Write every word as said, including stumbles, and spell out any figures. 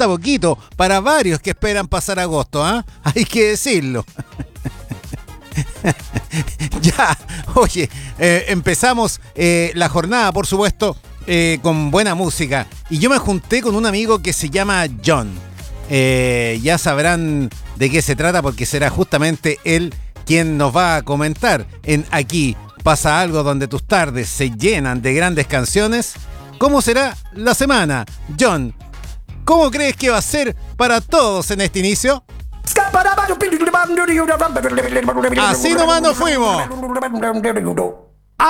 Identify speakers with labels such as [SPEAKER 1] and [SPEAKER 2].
[SPEAKER 1] falta poquito para varios que esperan pasar agosto, ¿ah? ¿eh? Hay que decirlo. Ya, oye, eh, empezamos eh, la jornada, por supuesto, eh, con buena música. Y yo me junté con un amigo que se llama John. Eh, ya sabrán de qué se trata porque será justamente él quien nos va a comentar en Aquí Pasa Algo, donde tus tardes se llenan de grandes canciones. ¿Cómo será la semana? John, ¿cómo crees que va a ser para todos en este inicio? Así nomás nos fuimos.